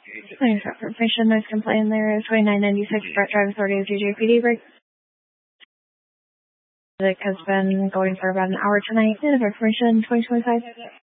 Thanks for information. Nice complaint there. 2996 Brett Drive Authority of GJPD. Break. It has been going for about an hour tonight. Information 2025.